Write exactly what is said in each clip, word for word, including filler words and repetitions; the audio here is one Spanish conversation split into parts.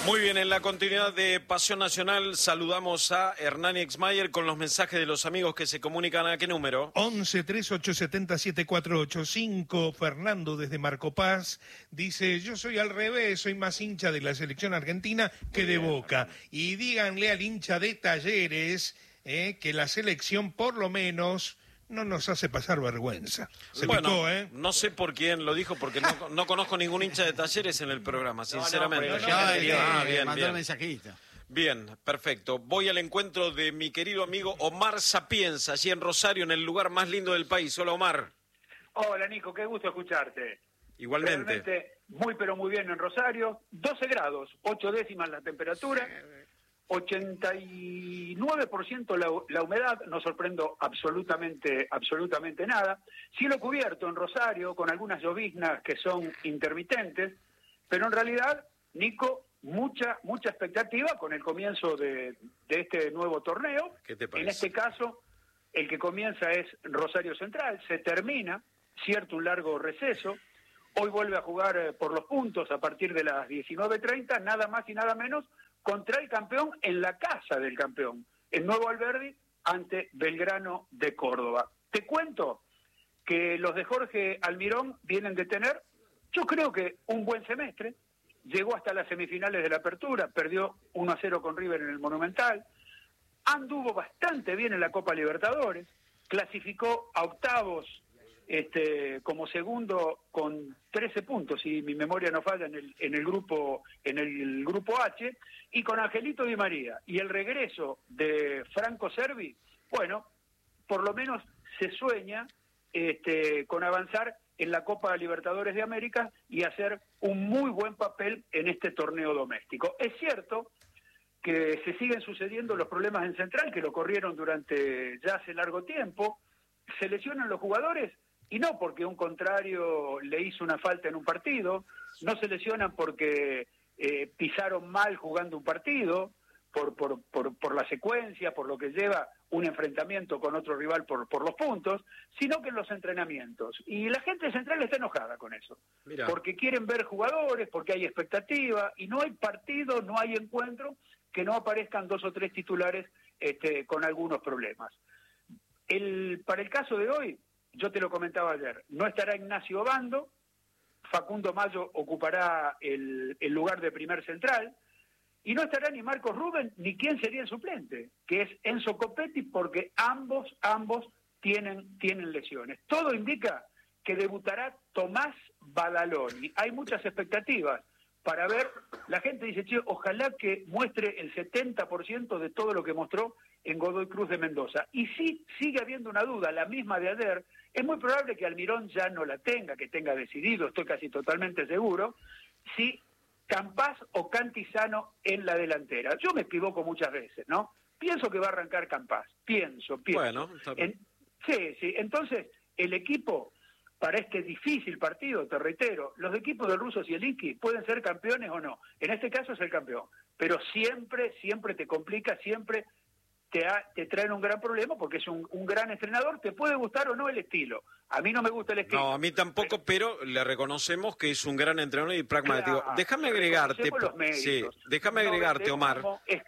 Muy bien, en la continuidad de Pasión Nacional saludamos a Hernán Exmayer con los mensajes de los amigos que se comunican. ¿A qué número? once, treinta y ocho, setenta, setenta y cuatro ochenta y cinco. Fernando desde Marco Paz dice: yo soy al revés, soy más hincha de la selección argentina que de Boca. Y díganle al hincha de Talleres eh, que la selección por lo menos no nos hace pasar vergüenza. Se bueno, picó, ¿eh? No sé por quién lo dijo, porque no, no conozco ningún hincha de Talleres en el programa, sinceramente. No, no, Ah, no, bien, ah, bien, mandó bien. el mensajito. Bien, perfecto. Voy al encuentro de mi querido amigo Omar Sapienza, allí en Rosario, en el lugar más lindo del país. Hola, Omar. Hola, Nico, qué gusto escucharte. Igualmente. Realmente muy, pero muy bien en Rosario. doce grados, ocho décimas la temperatura, ochenta y nueve por ciento la, la humedad, no sorprendo absolutamente, absolutamente nada. Cielo cubierto en Rosario, con algunas lloviznas que son intermitentes, pero en realidad, Nico, mucha, mucha expectativa con el comienzo de, de este nuevo torneo. ¿Qué te parece? En este caso, el que comienza es Rosario Central, se termina, cierto, un largo receso. Hoy vuelve a jugar eh, por los puntos a partir de las diecinueve treinta, nada más y nada menos, contra el campeón en la casa del campeón, el Nuevo Alberdi ante Belgrano de Córdoba. Te cuento que los de Jorge Almirón vienen de tener, yo creo que un buen semestre, llegó hasta las semifinales de la Apertura, perdió uno a cero con River en el Monumental, anduvo bastante bien en la Copa Libertadores, clasificó a octavos este, como segundo con trece puntos, si mi memoria no falla, en el, en el grupo en el grupo H, y con Angelito Di María y el regreso de Franco Cervi, bueno, por lo menos se sueña este, con avanzar en la Copa Libertadores de América y hacer un muy buen papel en este torneo doméstico. Es cierto que se siguen sucediendo los problemas en Central, que lo corrieron durante ya hace largo tiempo, se lesionan los jugadores, y no porque un contrario le hizo una falta en un partido, no se lesionan porque eh, pisaron mal jugando un partido, por, por, por, por la secuencia, por lo que lleva un enfrentamiento con otro rival por, por los puntos, sino que en los entrenamientos. Y la gente central está enojada con eso, Mirá. porque quieren ver jugadores, porque hay expectativa, y no hay partido, no hay encuentro, que no aparezcan dos o tres titulares este, con algunos problemas. El, para el caso de hoy, yo te lo comentaba ayer, no estará Ignacio Bando, Facundo Mayo ocupará el, el lugar de primer central, y no estará ni Marcos Rubén, ni quién sería el suplente, que es Enzo Copetti, porque ambos, ambos tienen, tienen lesiones. Todo indica que debutará Tomás Badaloni. Hay muchas expectativas para ver, la gente dice, che, ojalá que muestre el setenta por ciento de todo lo que mostró en Godoy Cruz de Mendoza. Y si sigue habiendo una duda, la misma de ayer, es muy probable que Almirón ya no la tenga, que tenga decidido, estoy casi totalmente seguro, si Campás o Cantizano en la delantera. Yo me equivoco muchas veces, ¿no? Pienso que va a arrancar Campás, pienso, pienso. Bueno, está bien. En, sí, sí, entonces el equipo para este difícil partido, te reitero, los equipos del ruso Zielinski pueden ser campeones o no, en este caso es el campeón, pero siempre, siempre te complica, siempre te, ha, te traen un gran problema porque es un, un gran entrenador, te puede gustar o no el estilo, a mí no me gusta el estilo. No, a mí tampoco, pero, pero le reconocemos que es un gran entrenador y pragmático. Claro, déjame agregarte, sí, déjame no agregarte, Omar. Humo, es,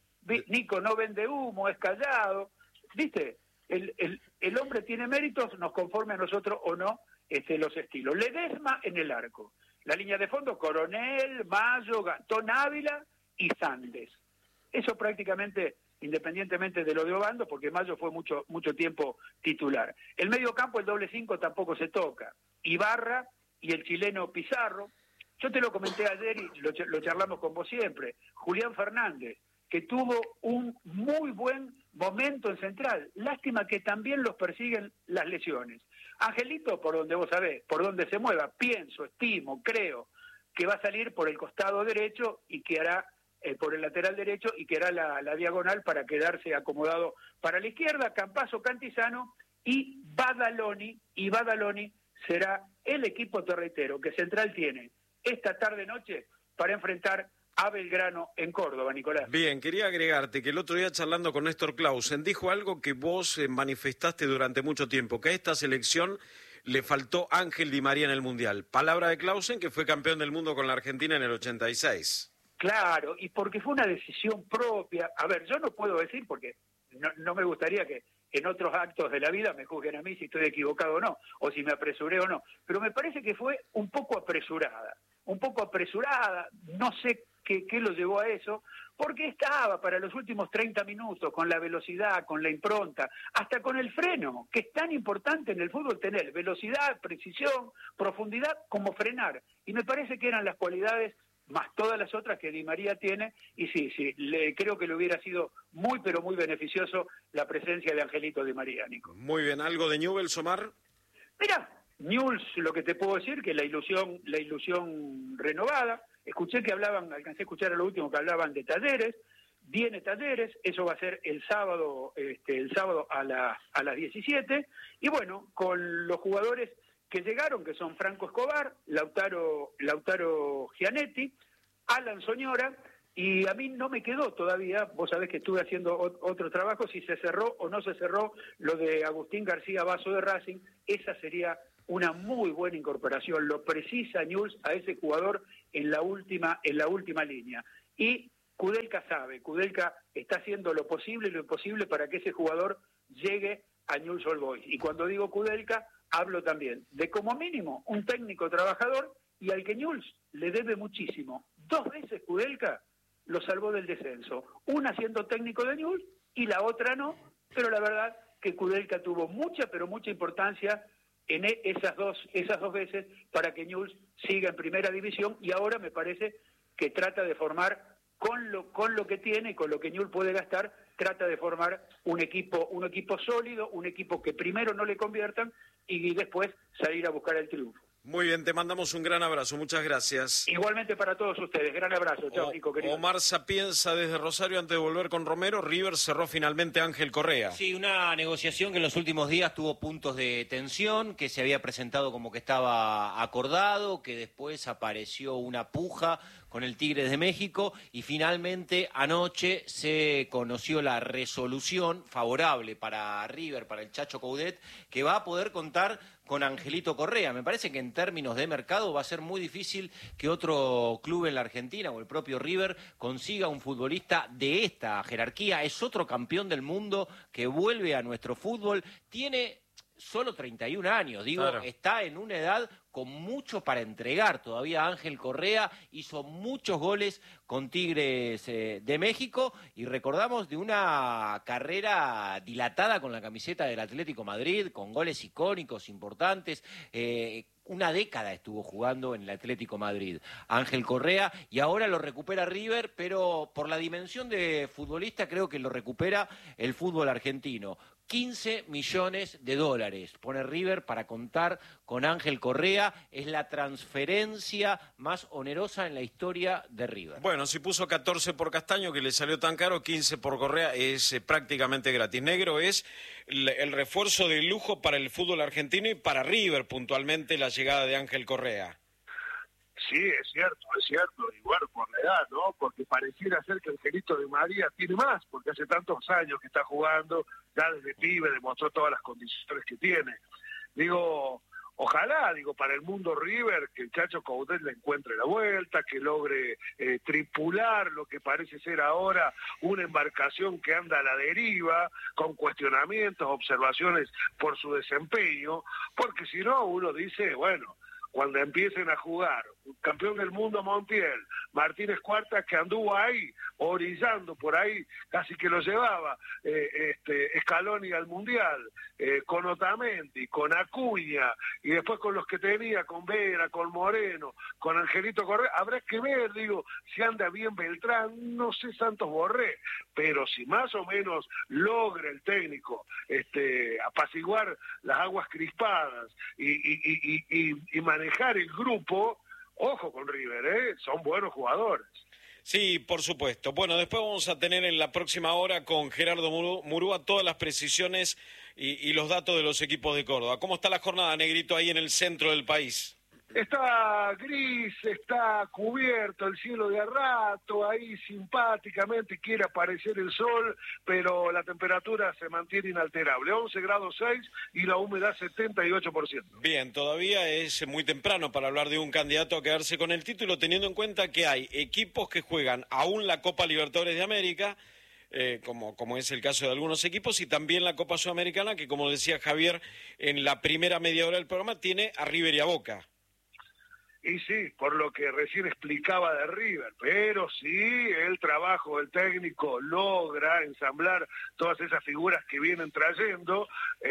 Nico no vende humo, es callado, ¿viste? El, el, el hombre tiene méritos, nos conforme a nosotros o no este, los estilos. Ledesma en el arco. La línea de fondo, Coronel, Mayo, Gastón Ávila y Sandes. Eso prácticamente, independientemente de lo de Obando, porque Mayo fue mucho, mucho tiempo titular. El medio campo, el doble cinco tampoco se toca. Ibarra y el chileno Pizarro. Yo te lo comenté ayer y lo, lo charlamos con vos siempre. Julián Fernández, que tuvo un muy buen momento en Central. Lástima que también los persiguen las lesiones. Angelito, por donde vos sabés, por donde se mueva, pienso, estimo, creo, que va a salir por el costado derecho y que hará eh, por el lateral derecho y que hará la, la diagonal para quedarse acomodado para la izquierda, Campazo, Cantizano y Badaloni, y Badaloni será el equipo terretero que Central tiene esta tarde-noche para enfrentar a Belgrano en Córdoba, Nicolás. Bien, quería agregarte que el otro día charlando con Néstor Clausen dijo algo que vos eh, manifestaste durante mucho tiempo, que a esta selección le faltó Ángel Di María en el Mundial. Palabra de Clausen, que fue campeón del mundo con la Argentina en el ochenta y seis. Claro, y porque fue una decisión propia. A ver, yo no puedo decir, porque no, no me gustaría que en otros actos de la vida me juzguen a mí si estoy equivocado o no, o si me apresuré o no, pero me parece que fue un poco apresurada, un poco apresurada, no sé qué, qué lo llevó a eso, porque estaba para los últimos treinta minutos con la velocidad, con la impronta, hasta con el freno, que es tan importante en el fútbol tener velocidad, precisión, profundidad, como frenar, y me parece que eran las cualidades más todas las otras que Di María tiene, y sí, sí, le, creo que le hubiera sido muy, pero muy beneficioso la presencia de Angelito Di María, Nico. Muy bien, ¿algo de Newell's, Omar? Mira, Newell's, lo que te puedo decir, que la ilusión, la ilusión renovada, escuché que hablaban, alcancé a escuchar a lo último que hablaban de Talleres, viene Talleres, eso va a ser el sábado, este, el sábado a, la, a las diecisiete, y bueno, con los jugadores que llegaron, que son Franco Escobar, Lautaro, Lautaro Gianetti, Alan Soñora, y a mí no me quedó todavía, vos sabés que estuve haciendo otro trabajo, si se cerró o no se cerró lo de Agustín García Basso de Racing, esa sería una muy buena incorporación, lo precisa Newell's a ese jugador en la última, en la última línea. Y Kudelka sabe, Kudelka está haciendo lo posible y lo imposible para que ese jugador llegue a Newell's Old Boys. Y cuando digo Kudelka, hablo también de como mínimo un técnico trabajador y al que Newell's le debe muchísimo. Dos veces Kudelka lo salvó del descenso, una siendo técnico de Newell's y la otra no, pero la verdad que Kudelka tuvo mucha, pero mucha importancia en esas dos, esas dos veces para que Newell's siga en primera división, y ahora me parece que trata de formar con lo, con lo que tiene y con lo que Newell's puede gastar, trata de formar un equipo, un equipo sólido, un equipo que primero no le conviertan y después salir a buscar el triunfo. Muy bien, te mandamos un gran abrazo, muchas gracias. Igualmente para todos ustedes, gran abrazo. Chao, o, Nico, querido. Omar Sapienza desde Rosario, antes de volver con Romero, River cerró finalmente a Ángel Correa. Sí, una negociación que en los últimos días tuvo puntos de tensión, que se había presentado como que estaba acordado, que después apareció una puja con el Tigres de México y finalmente anoche se conoció la resolución favorable para River, para el Chacho Coudet, que va a poder contar con Angelito Correa. Me parece que en términos de mercado va a ser muy difícil que otro club en la Argentina o el propio River consiga un futbolista de esta jerarquía. Es otro campeón del mundo que vuelve a nuestro fútbol. Tiene solo treinta y un años, digo, claro. Está en una edad con mucho para entregar. Todavía Ángel Correa hizo muchos goles con Tigres eh, de México y recordamos de una carrera dilatada con la camiseta del Atlético Madrid, con goles icónicos, importantes. Eh, una década estuvo jugando en el Atlético Madrid Ángel Correa y ahora lo recupera River, pero por la dimensión de futbolista creo que lo recupera el fútbol argentino. quince millones de dólares pone River para contar con Ángel Correa. Es la transferencia más onerosa en la historia de River. Bueno, si puso catorce por Castaño, que le salió tan caro, quince por Correa es eh, prácticamente gratis. Negro, es el, el refuerzo de lujo para el fútbol argentino y para River puntualmente la llegada de Ángel Correa. Sí, es cierto, es cierto, y bueno, por la edad, ¿no? Porque pareciera ser que Angelito Di María tiene más, porque hace tantos años que está jugando, ya desde pibe demostró todas las condiciones que tiene. Digo, ojalá, digo, para el mundo River, que el Chacho Coudet le encuentre la vuelta, que logre eh, tripular lo que parece ser ahora una embarcación que anda a la deriva, con cuestionamientos, observaciones por su desempeño, porque si no, uno dice, bueno, cuando empiecen a jugar, campeón del mundo Montiel, Martínez Cuarta, que anduvo ahí, orillando por ahí, casi que lo llevaba, eh, este, Scaloni al Mundial, eh, con Otamendi, con Acuña, y después con los que tenía, con Vera, con Moreno, con Angelito Correa, habrá que ver, digo, si anda bien Beltrán, no sé Santos Borré, pero si más o menos logra el técnico este, apaciguar las aguas crispadas y, y, y, y, y manejar el grupo, ojo con River, ¿eh? Son buenos jugadores. Sí, por supuesto. Bueno, después vamos a tener en la próxima hora con Gerardo Murúa todas las precisiones y, y los datos de los equipos de Córdoba. ¿Cómo está la jornada, Negrito, ahí en el centro del país? Está gris, está cubierto el cielo de a rato, ahí simpáticamente quiere aparecer el sol, pero la temperatura se mantiene inalterable, once grados seis y la humedad setenta y ocho por ciento. Bien, todavía es muy temprano para hablar de un candidato a quedarse con el título, teniendo en cuenta que hay equipos que juegan aún la Copa Libertadores de América, eh, como, como es el caso de algunos equipos, y también la Copa Sudamericana, que como decía Javier en la primera media hora del programa, tiene a River y a Boca. Y sí, por lo que recién explicaba de River, pero sí, el trabajo del técnico logra ensamblar todas esas figuras que vienen trayendo,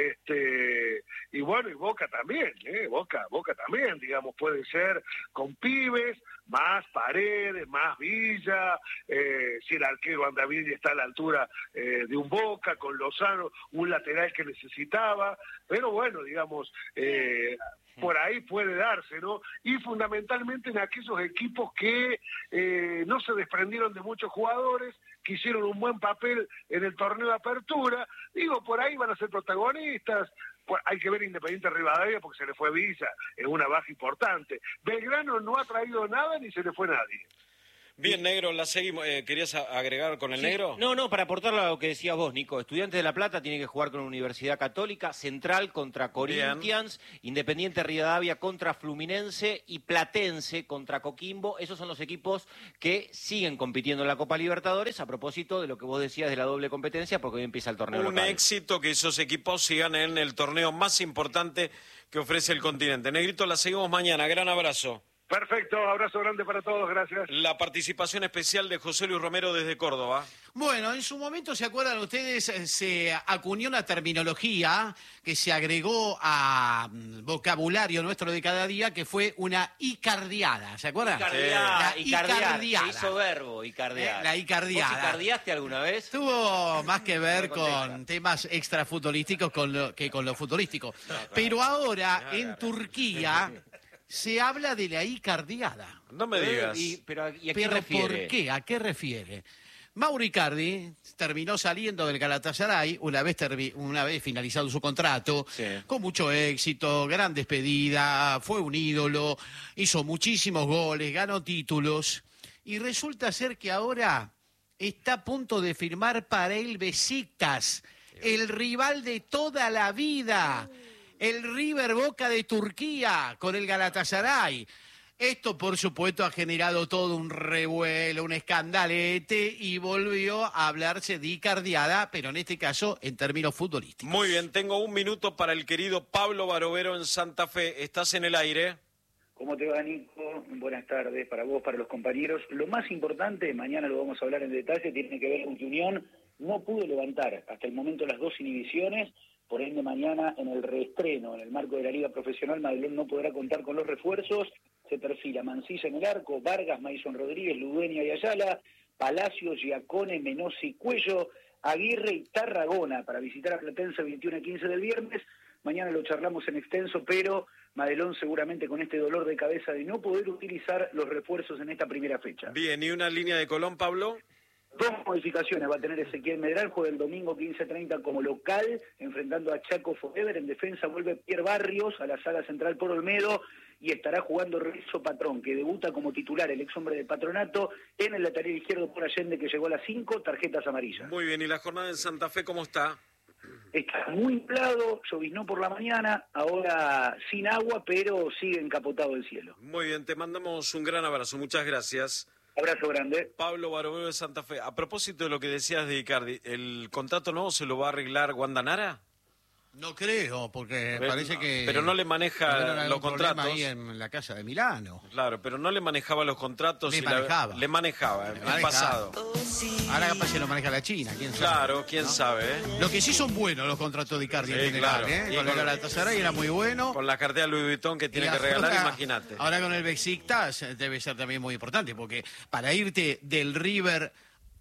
este, y bueno, y Boca también, ¿eh? Boca, Boca también, digamos, puede ser con pibes, más Paredes, más Villa, eh, si el arquero anda bien y está a la altura eh, de un Boca, con Lozano, un lateral que necesitaba, pero bueno, digamos, eh, por ahí puede darse, ¿no? Y fundamentalmente en aquellos equipos que eh, no se desprendieron de muchos jugadores, que hicieron un buen papel en el torneo de apertura, digo, por ahí van a ser protagonistas. Pues hay que ver Independiente Rivadavia porque se le fue Villa, es una baja importante. Belgrano no ha traído nada ni se le fue nadie. Bien, Negro, la seguimos. Eh, ¿Querías agregar con el Sí. Negro? No, no, para aportar a lo que decías vos, Nico. Estudiantes de La Plata tiene que jugar con Universidad Católica, Central contra Corinthians, Bien. Independiente Rivadavia contra Fluminense y Platense contra Coquimbo. Esos son los equipos que siguen compitiendo en la Copa Libertadores, a propósito de lo que vos decías de la doble competencia, porque hoy empieza el torneo Un local. éxito que esos equipos sigan en el torneo más importante que ofrece el continente. Negrito, la seguimos mañana. Gran abrazo. Perfecto, abrazo grande para todos, gracias. La participación especial de José Luis Romero desde Córdoba. Bueno, en su momento, ¿se acuerdan ustedes? Se acuñó una terminología que se agregó a mm, vocabulario nuestro de cada día, que fue una icardiada, ¿se acuerdan? Icardiada, La icardiar, icardiada. se hizo verbo, icardiar. Eh, la icardiada. ¿Vos icardiaste alguna vez? Tuvo más que ver No me contesta. con temas extrafutbolísticos con lo, que con lo futbolístico. Pero ahora, en Turquía, se habla de la icardiada. No me digas. Y, pero, ¿y a qué ¿Pero refiere? por qué? ¿A qué refiere? Mauro Icardi terminó saliendo del Galatasaray una vez, termi- una vez finalizado su contrato, Sí. con mucho éxito, gran despedida, fue un ídolo, hizo muchísimos goles, ganó títulos, y resulta ser que ahora está a punto de firmar para el Besiktas, el rival de toda la vida, el River Boca de Turquía con el Galatasaray. Esto, por supuesto, ha generado todo un revuelo, un escandalete, y volvió a hablarse de icardiada, pero en este caso en términos futbolísticos. Muy bien, tengo un minuto para el querido Pablo Barovero en Santa Fe. ¿Estás en el aire? ¿Cómo te va, Nico? Buenas tardes para vos, para los compañeros. Lo más importante, mañana lo vamos a hablar en detalle, tiene que ver con que Unión no pudo levantar hasta el momento las dos inhibiciones. Por ende, mañana en el reestreno, en el marco de la Liga Profesional, Madelón no podrá contar con los refuerzos. Se perfila Mancilla en el arco, Vargas, Maison Rodríguez, Ludueña y Ayala, Palacio, Giacone, Menossi, Cuello, Aguirre y Tarragona para visitar a Platense veintiuno a quince del viernes. Mañana lo charlamos en extenso, pero Madelón seguramente con este dolor de cabeza de no poder utilizar los refuerzos en esta primera fecha. Bien, ¿y una línea de Colón, Pablo? Dos modificaciones va a tener Ezequiel Medral, juega el domingo quince treinta como local, enfrentando a Chaco Forever. En defensa vuelve Pierre Barrios a la saga central por Olmedo y estará jugando Renzo Patrón, que debuta como titular, el ex hombre de Patronato, en el lateral izquierdo por Allende, que llegó a las cinco, tarjetas amarillas. Muy bien, ¿y la jornada en Santa Fe cómo está? Está muy inflado, lloviznó por la mañana, ahora sin agua, pero sigue encapotado el cielo. Muy bien, te mandamos un gran abrazo, muchas gracias. Abrazo grande. Pablo Barovero de Santa Fe. A propósito de lo que decías de Icardi, ¿el contrato nuevo se lo va a arreglar Guandanara? No creo, porque Pero, parece que... pero no le maneja tuvieron algún los problema contratos. ahí en la casa de Milano. Claro, pero no le manejaba los contratos. Le y la- manejaba. le manejaba, en Le el manejaba. pasado. Ahora capaz se lo maneja la China, quién sabe. Claro, quién ¿no? sabe, ¿eh? Lo que sí son buenos los contratos de Icardi Sí, en general, claro. ¿eh? Y Con el con- Galatasaray era muy bueno. Con la cartera Louis Vuitton que tiene Y que regalar, ahora- imagínate. Ahora con el Besiktas eh, debe ser también muy importante, porque para irte del River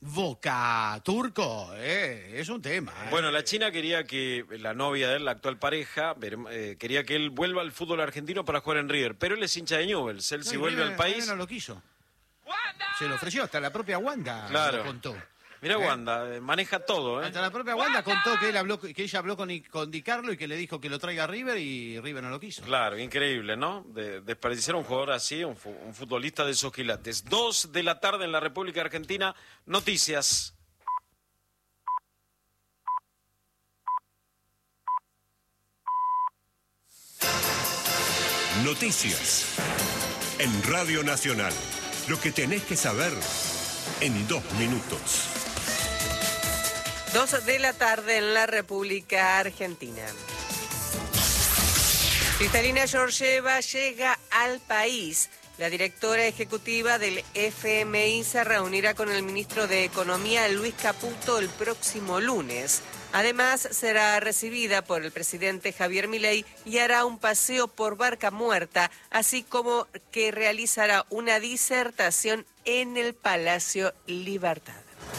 Boca turco, eh, es un tema. eh. Bueno, la China quería que la novia de él, la actual pareja, verem- eh, quería que él vuelva al fútbol argentino para jugar en River, pero él es hincha de Newell's. Él No, si y vuelve River- al país... River no lo quiso. Se lo ofreció, hasta la propia Wanda Claro. lo contó. Mirá, ¿Eh? Wanda, eh, maneja todo, ¿eh? Hasta la propia Wanda contó que, él habló, que ella habló con, con Di Carlo y que le dijo que lo traiga a River y River no lo quiso. Claro, increíble, ¿no? De, desperdiciar a un jugador así, un, fu- un futbolista de esos quilates. Dos de la tarde en la República Argentina, noticias. Noticias. En Radio Nacional. Lo que tenés que saber en dos minutos. Dos de la tarde en la República Argentina. Cristalina Georgieva llega al país. La directora ejecutiva del F M I se reunirá con el ministro de Economía, Luis Caputo, el próximo lunes. Además, será recibida por el presidente Javier Milei y hará un paseo por Barca Muerta, así como que realizará una disertación en el Palacio Libertad.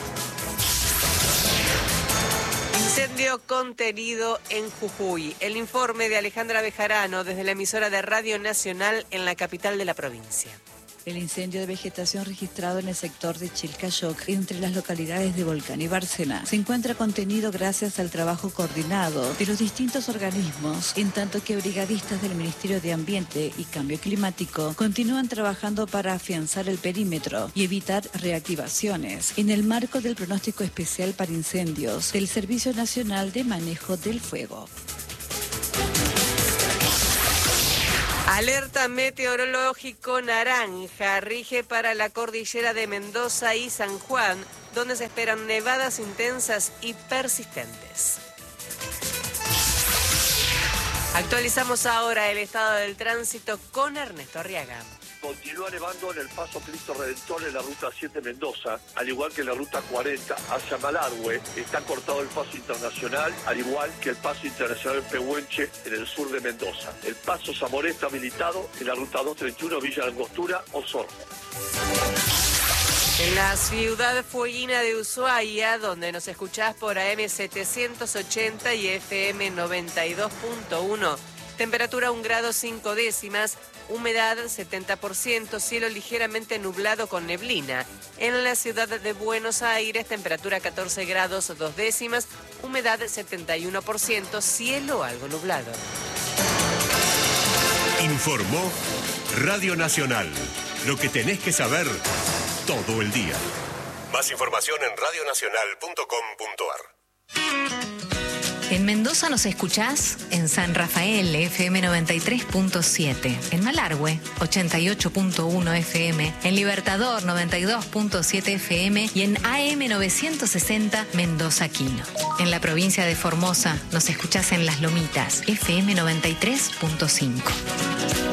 Incendio contenido en Jujuy. El informe de Alejandra Bejarano desde la emisora de Radio Nacional en la capital de la provincia. El incendio de vegetación registrado en el sector de Chilcayoc, entre las localidades de Volcán y Bárcena, se encuentra contenido gracias al trabajo coordinado de los distintos organismos, en tanto que brigadistas del Ministerio de Ambiente y Cambio Climático continúan trabajando para afianzar el perímetro y evitar reactivaciones, en el marco del pronóstico especial para incendios del Servicio Nacional de Manejo del Fuego. Alerta meteorológico naranja rige para la cordillera de Mendoza y San Juan, donde se esperan nevadas intensas y persistentes. Actualizamos ahora el estado del tránsito con Ernesto Arriaga. Continúa nevando en el Paso Cristo Redentor en la ruta siete Mendoza, al igual que en la ruta cuarenta hacia Malargüe. Está cortado el paso internacional, al igual que el paso internacional en Pehuenche en el sur de Mendoza. El paso Zamoré está habilitado en la ruta doscientos treinta y uno Villa Langostura, Osorno. En la ciudad fueguina de Ushuaia, donde nos escuchás por A M setecientos ochenta y F M noventa y dos punto uno, temperatura un grado cinco décimas, humedad setenta por ciento, cielo ligeramente nublado con neblina. En la ciudad de Buenos Aires, temperatura catorce grados dos décimas, humedad setenta y uno por ciento, cielo algo nublado. Informó Radio Nacional. Lo que tenés que saber todo el día. Más información en radio nacional punto com punto ar. En Mendoza nos escuchás en San Rafael, F M noventa y tres punto siete, en Malargüe, ochenta y ocho punto uno F M, en Libertador, noventa y dos punto siete F M y en A M novecientos sesenta Mendoza Quino. En la provincia de Formosa nos escuchás en Las Lomitas, F M noventa y tres punto cinco.